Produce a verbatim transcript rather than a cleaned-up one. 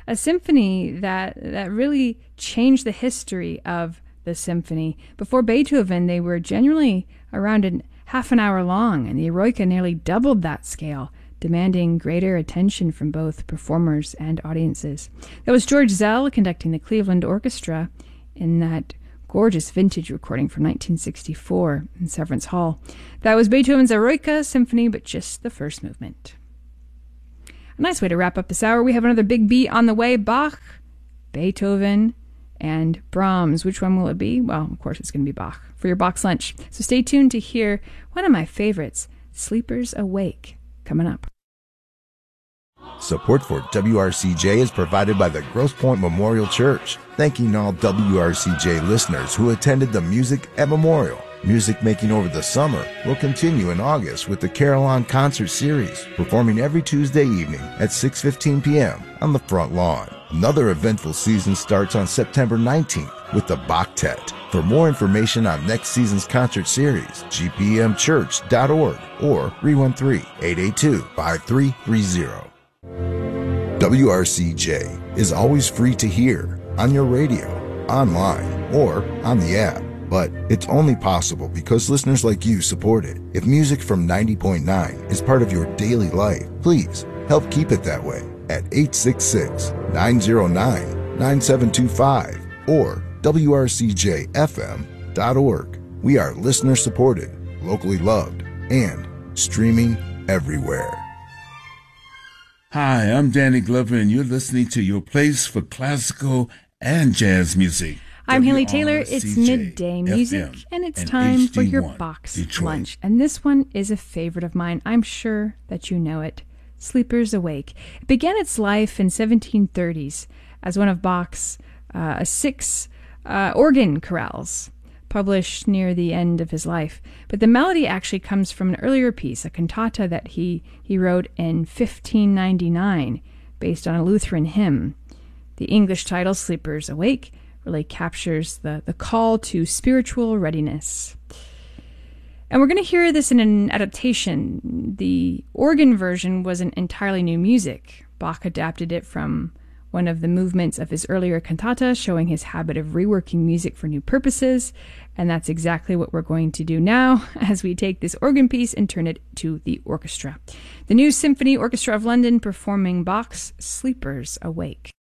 a symphony that, that really changed the history of the symphony. Before Beethoven, they were generally around a half an hour long, and the Eroica nearly doubled that scale, demanding greater attention from both performers and audiences. That was George Zell conducting the Cleveland Orchestra in that gorgeous vintage recording from nineteen sixty-four in Severance Hall. That was Beethoven's Eroica Symphony, but just the first movement. A nice way to wrap up this hour. We have another big beat on the way. Bach, Beethoven, and Brahms. Which one will it be? Well, of course it's going to be Bach for your Bach's lunch. So stay tuned to hear one of my favorites, Sleepers Awake, coming up. Support for W R C J is provided by the Grosse Pointe Memorial Church. Thanking all W R C J listeners who attended the Music at Memorial. Music making over the summer will continue in August with the Carillon Concert Series, performing every Tuesday evening at six fifteen p.m. on the front lawn. Another eventful season starts on September nineteenth with the Bachtet. For more information on next season's concert series, g p m church dot org or three one three, eight eight two, five three three zero. W R C J is always free to hear on your radio, online, or on the app. But it's only possible because listeners like you support it. If music from ninety point nine is part of your daily life, please help keep it that way at eight six six, nine zero nine, nine seven two five or W R C J F M dot org. We are listener supported, locally loved, and streaming everywhere. Hi, I'm Danny Glover, and you're listening to your place for classical and jazz music. I'm Haley Taylor. It's midday music, and it's time for your Bach's lunch. And this one is a favorite of mine. I'm sure that you know it. Sleepers Awake. It began its life in seventeen thirties as one of Bach's uh, six uh, organ chorales, published near the end of his life. But the melody actually comes from an earlier piece, a cantata that he, he wrote in fifteen ninety-nine, based on a Lutheran hymn. The English title, Sleepers Awake, really captures the, the call to spiritual readiness. And we're going to hear this in an adaptation. The organ version was an entirely new music. Bach adapted it from one of the movements of his earlier cantata, showing his habit of reworking music for new purposes. And that's exactly what we're going to do now as we take this organ piece and turn it to the orchestra. The New Symphony Orchestra of London performing Bach's Sleepers Awake.